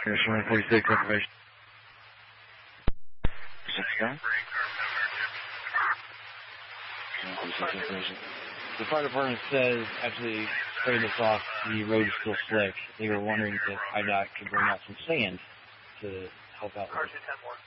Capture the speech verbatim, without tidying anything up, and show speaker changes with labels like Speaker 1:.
Speaker 1: one forty-six, information.
Speaker 2: The fire department says, actually, sprayed this off, the road is still slick. They were wondering if I D O T could bring out some sand to help out with it.